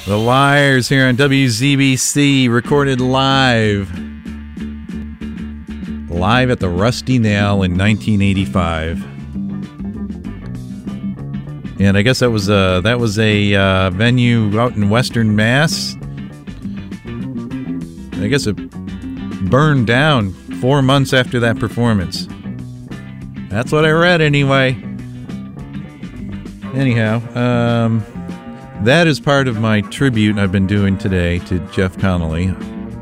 The Liars here on WZBC, recorded live at the Rusty Nail in 1985. And I guess that was a venue out in Western Mass. I guess it burned down 4 months after that performance. That's what I read anyway. Anyhow, that is part of my tribute I've been doing today to Jeff Connolly.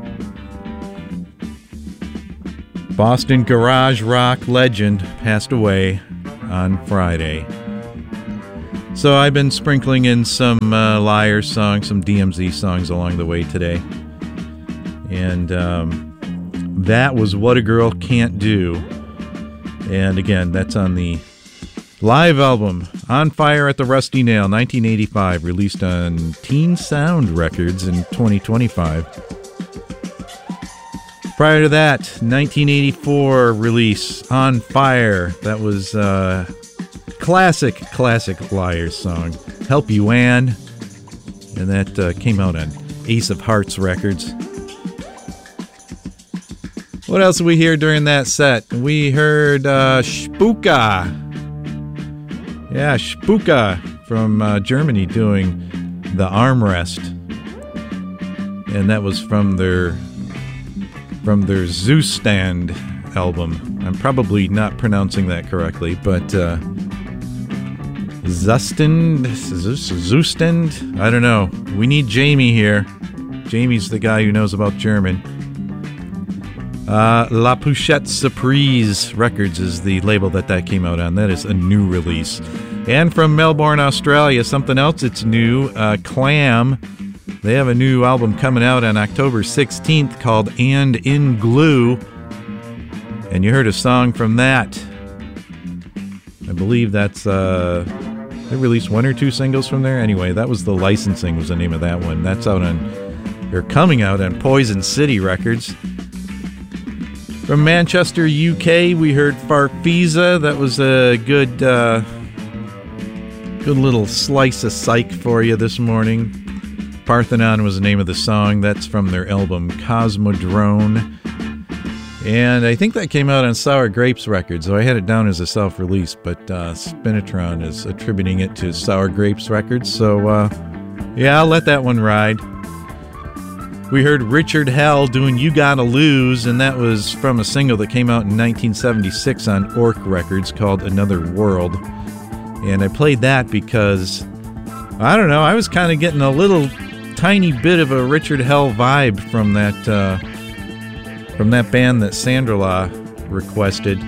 Boston garage rock legend passed away on Friday. So I've been sprinkling in some Liars songs, some DMZ songs along the way today. And that was What a Girl Can't Do. And again, that's on the live album, On Fire at the Rusty Nail, 1985, released on Teen Sound Records in 2025. Prior to that, 1984 release, On Fire. That was classic Liars song, Help You Ann. And that came out on Ace of Hearts Records. What else did we hear during that set? We heard Spooka. Yeah, Spooka from Germany doing the Armrest. And that was from their Zustand album. I'm probably not pronouncing that correctly, but Zustand? I don't know. We need Jamie here. Jamie's the guy who knows about German. La Pouchette Surprise Records is the label that came out on. That is a new release. And from Melbourne, Australia, something else that's new, Clam. They have a new album coming out on October 16th called And in Glue. And you heard a song from that. I believe that's, they released 1 or 2 singles from there. Anyway, that was The Licensing was the name of that one. That's out on, they're coming out on Poison City Records. From Manchester, UK, we heard Farfisa. That was a good little slice of psych for you this morning. Parthenon was the name of the song. That's from their album Cosmodrome. And I think that came out on Sour Grapes Records, so I had it down as a self-release, but Spinitron is attributing it to Sour Grapes Records. So, yeah, I'll let that one ride. We heard Richard Hell doing You Gotta Lose, and that was from a single that came out in 1976 on Orc Records called Another World. And I played that because, I don't know, I was kind of getting a little tiny bit of a Richard Hell vibe from that band that Sandra Law requested.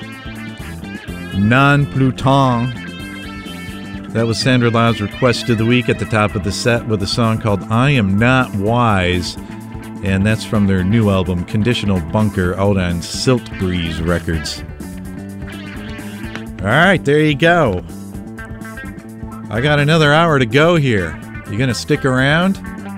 Non Pluton. That was Sandra Law's request of the week at the top of the set with a song called I Am Not Wise. And that's from their new album, Conditional Bunker, out on Silt Breeze Records. All right, there you go. I got another hour to go here. You going to stick around?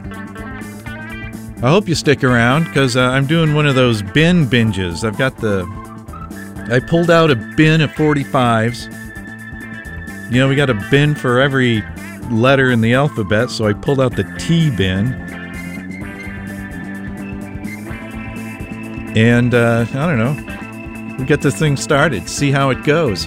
I hope you stick around, because I'm doing one of those bin binges. I pulled out a bin of 45s. You know, we got a bin for every letter in the alphabet, so I pulled out the T bin. And, I don't know, we'll get this thing started, see how it goes.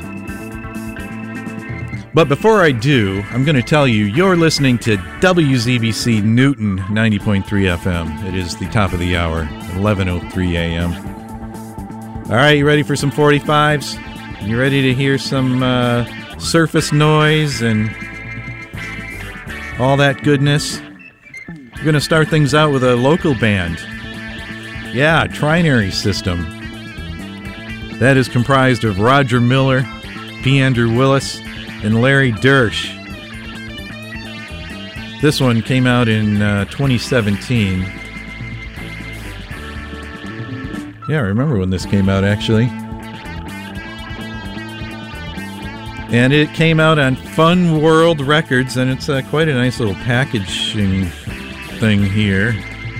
But before I do, I'm going to tell you, you're listening to WZBC Newton 90.3 FM. It is the top of the hour, 11:03 a.m. All right, you ready for some 45s? You ready to hear some surface noise and all that goodness? We're going to start things out with a local band. Yeah, Trinary System. That is comprised of Roger Miller, P. Andrew Willis, and Larry Dersch. This one came out in 2017. Yeah, I remember when this came out, actually. And it came out on Fun World Records, and it's quite a nice little packaging thing here.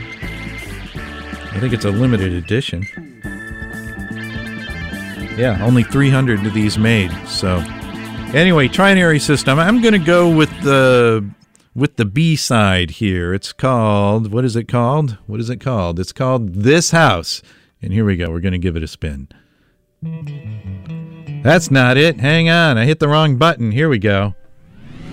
I think it's a limited edition. Yeah, only 300 of these made, so... Anyway, Trinary System. I'm going to go with the with the B-side here. It's called, what is it called? What is it called? It's called This House. And here we go. We're going to give it a spin. That's not it. Hang on. I hit the wrong button. Here we go.